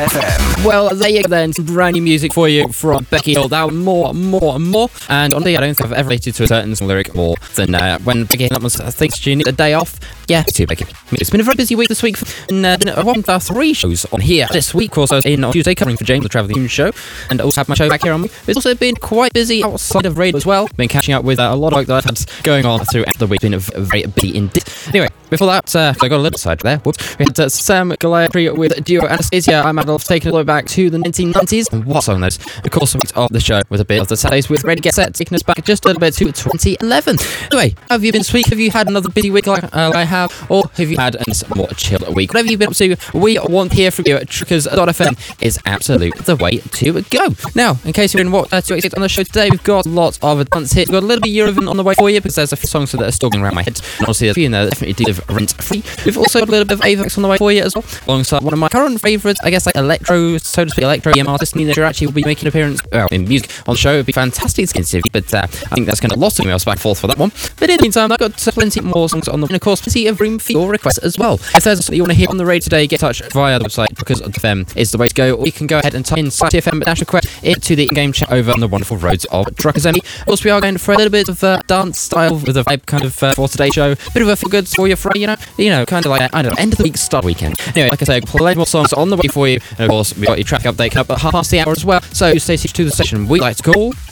FM. Well, there you go then, some brand new music for you from Becky Hill. That more. And honestly, I don't think I've ever related to a certain lyric more than when Becky Hill thinks she needs a day off. Yeah, too, Becky. It's been a very busy week this week, and been one of our 3 shows on here this week. Also, in on Tuesday, covering for James, the Travelling Tunes Show, and also have my show back here on me. It's also been quite busy outside of radio as well. Been catching up with a lot of work that I've had going on throughout the week. Been very busy indeed. Anyway, before that, I got a little side there. Whoops. We had Sam Galayatri with duo Anastasia. I might have taken it all back to the 1990s. And what song those? Of course, weeks of the show with a bit of the Saturdays with Ready Get Set, taking us back just a little bit to 2011. Anyway, have you been sweet? Have you had another busy week like I have? Or have you had a more chill week? Whatever you've been up to, we want to hear from you at Trickers.fm is absolute the way to go. Now, in case you're in what to expect on the show today, we've got lots of dance hits. We've got a little bit of Eurovision on the way for you because there's a few songs that are still going around my head. And obviously, there's a few in there that definitely do live rent-free. We've also got a little bit of Avex on the way for you as well, alongside one of my current favourites, I guess, like electro, so to speak, electro EM artist, Nina Geraci will be making an appearance in music on the show. It would be fantastic to interview, but I think that's going to lots of emails back and forth for that one. But in the meantime, I've got plenty more songs on the and of course, plenty of room for your requests as well. If there's something you want to hear on the radio today, get in touch via the website because FM is the way to go, or you can go ahead and type in TFM National Request into the in-game chat over on the wonderful roads of Truckers ME. Of course, we are going for a little bit of dance style with a vibe kind of for today's show. Bit of a feel good for your Friday, you know, kind of like, I don't know, end of the week, start weekend. Anyway, like I say, plenty more songs on the way for you, and of course, we've got your traffic update coming up at 1:30 as well, so stay tuned to the session we like to call